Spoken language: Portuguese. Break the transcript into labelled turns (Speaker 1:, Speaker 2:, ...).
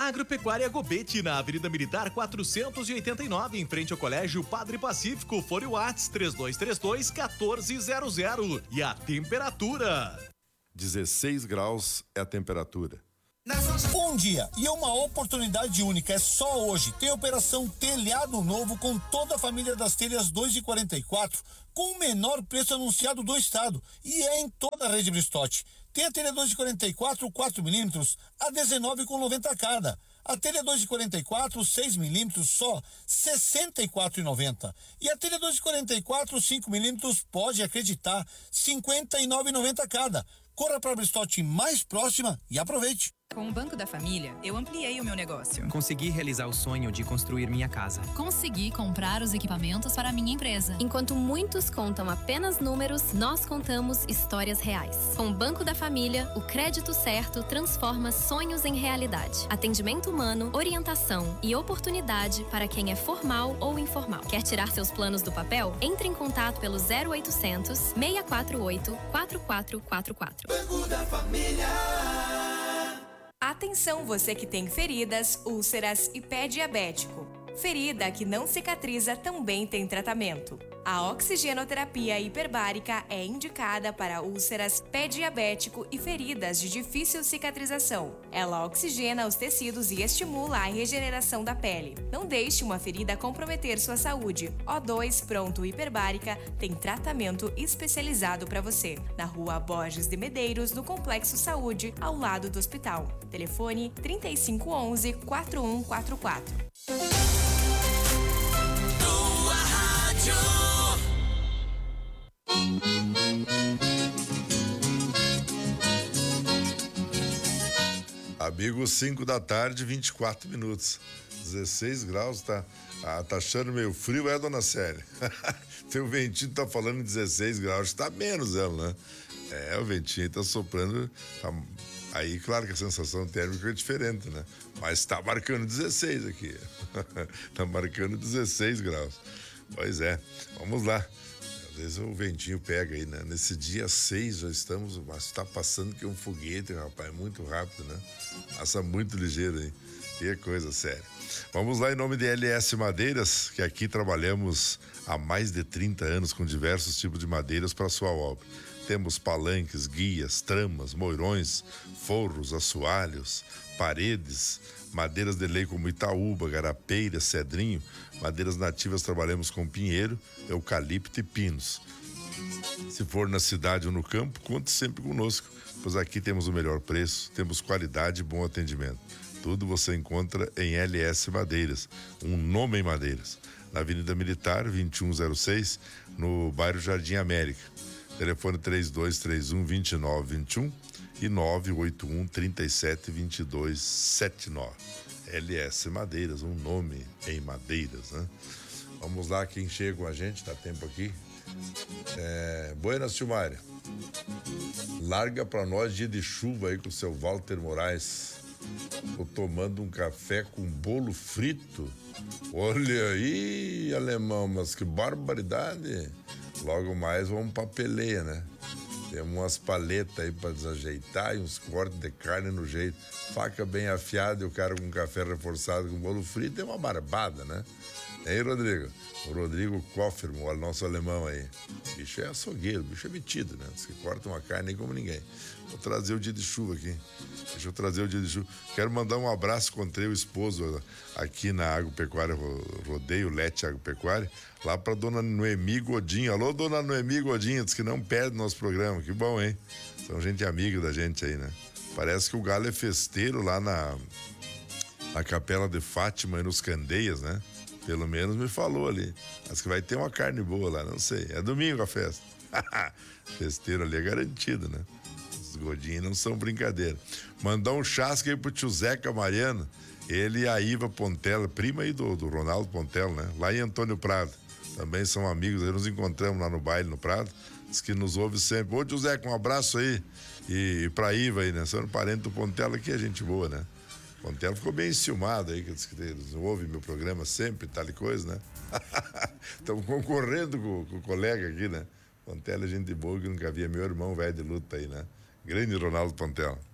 Speaker 1: Agropecuária Gobete, na Avenida Militar 489, em frente ao Colégio Padre Pacífico. Fone Whats 3232-1400. E a temperatura?
Speaker 2: 16 graus é a temperatura.
Speaker 3: Um dia e uma oportunidade única, é só hoje. Tem operação Telhado Novo com toda a família das telhas 2,44 com o menor preço anunciado do estado e é em toda a rede Bristotti. Tem a telha 2,44 4mm a 19,90 cada. A telha 2,44 6mm só 64,90. E a telha 2,44 5mm, pode acreditar, 59,90 cada. Corra para a Bristotti mais próxima e aproveite.
Speaker 4: Com o Banco da Família, eu ampliei o meu negócio.
Speaker 5: Consegui realizar o sonho de construir minha casa.
Speaker 6: Consegui comprar os equipamentos para a minha empresa.
Speaker 7: Enquanto muitos contam apenas números, nós contamos histórias reais. Com o Banco da Família, o crédito certo transforma sonhos em realidade. Atendimento humano, orientação e oportunidade para quem é formal ou informal. Quer tirar seus planos do papel? Entre em contato pelo 0800 648 4444.
Speaker 8: Banco da Família.
Speaker 4: Atenção, você que tem feridas, úlceras e pé diabético. Ferida que não cicatriza também tem tratamento. A oxigenoterapia hiperbárica é indicada para úlceras, pé diabético e feridas de difícil cicatrização. Ela oxigena os tecidos e estimula a regeneração da pele. Não deixe uma ferida comprometer sua saúde. O2 Pronto Hiperbárica tem tratamento especializado para você. Na Rua Borges de Medeiros, no Complexo Saúde, ao lado do hospital. Telefone 3511-4144.
Speaker 2: Amigo, 5 da tarde, 24 minutos. 16 graus, tá achando meio frio, dona Célia? Tem um ventinho que tá falando em 16 graus, tá menos ela, né? O ventinho tá soprando, aí claro que a sensação térmica é diferente, né? Mas tá marcando 16 aqui. Tá marcando 16 graus. Pois é, vamos lá. Às vezes o ventinho pega aí, né? Nesse dia 6 já estamos, mas tá passando que um foguete, rapaz, muito rápido, né? Passa muito ligeiro aí. Que coisa séria. Vamos lá, em nome de LS Madeiras, que aqui trabalhamos há mais de 30 anos com diversos tipos de madeiras para sua obra. Temos palanques, guias, tramas, moirões, forros, assoalhos, paredes, madeiras de lei como itaúba, garapeira, cedrinho. Madeiras nativas trabalhamos com pinheiro, eucalipto e pinos. Se for na cidade ou no campo, conte sempre conosco, pois aqui temos o melhor preço, temos qualidade e bom atendimento. Tudo você encontra em LS Madeiras, um nome em madeiras. Na Avenida Militar, 2106, no bairro Jardim América. Telefone 3231-2921 e 981-372279. LS Madeiras, um nome em madeiras, né? Vamos lá, quem chega com a gente, dá tempo aqui. Buenas, Silmária. Larga pra nós dia de chuva aí com o seu Walter Moraes. Tô tomando um café com bolo frito. Olha aí, alemão, mas que barbaridade. Logo mais vamos pra peleia, né? Temos umas paletas aí pra desajeitar e uns cortes de carne no jeito. Faca bem afiada e o cara com café reforçado com bolo frito é uma barbada, né? Hein, Rodrigo? O Rodrigo Koffer, o nosso alemão aí. O bicho é açougueiro, o bicho é metido, né? Diz que corta uma carne nem como ninguém. Vou trazer o dia de chuva aqui. Deixa eu trazer o dia de chuva. Quero mandar um abraço, encontrei o esposo aqui na Agropecuária Rodeio, Lete Agropecuária, lá pra dona Noemi Godinho. Alô, dona Noemi Godinho, diz que não perde nosso programa. Que bom, hein? São gente amiga da gente aí, né? Parece que o galo é festeiro lá na Capela de Fátima e nos Candeias, né? Pelo menos me falou ali. Acho que vai ter uma carne boa lá, não sei. É domingo a festa. Festeiro ali é garantido, né? Os godinhos não são brincadeira. Mandar um chasque aí pro tio Zeca Mariano. Ele e a Iva Pontela, prima aí do Ronaldo Pontela, né? Lá em Antônio Prado. Também são amigos, aí nos encontramos lá no baile no Prado. Diz que nos ouve sempre. Ô, tio Zeca, um abraço aí. E pra Iva aí, né? Sendo parente do Pontela, que é gente boa, né? Pontela ficou bem enciumado aí, que eles ouvem meu programa sempre, tal e coisa, né? Estamos concorrendo com o colega aqui, né? Pontela é gente boa que nunca via. Meu irmão velho de luta aí, né? Grande Ronaldo Pontela.